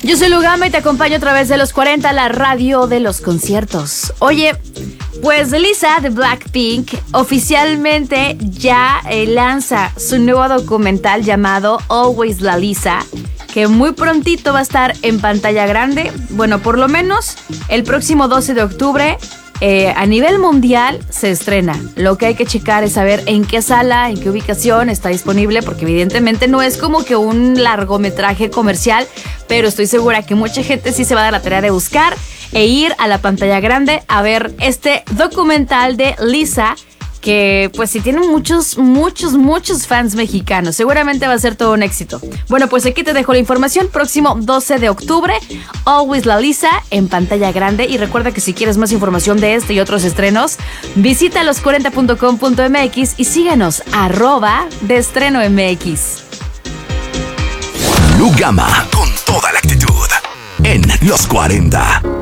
Yo soy Lugama y te acompaño a través de los 40, la radio de los conciertos. Oye, pues Lisa de Blackpink oficialmente ya lanza su nuevo documental llamado Always la Lisa, que muy prontito va a estar en pantalla grande. Bueno, por lo menos el próximo 12 de octubre a nivel mundial se estrena. Lo que hay que checar es saber en qué sala, en qué ubicación está disponible, porque evidentemente no es como que un largometraje comercial, pero estoy segura que mucha gente sí se va a dar la tarea de buscar e ir a la pantalla grande a ver este documental de Lisa, que pues sí tiene muchos fans mexicanos. Seguramente va a ser todo un éxito. Bueno, pues aquí te dejo la información. Próximo 12 de octubre, Always la Lisa en pantalla grande. Y recuerda que si quieres más información de este y otros estrenos, visita los40.com.mx y síguenos @deestrenomx. Lugama con toda la actitud en Los 40.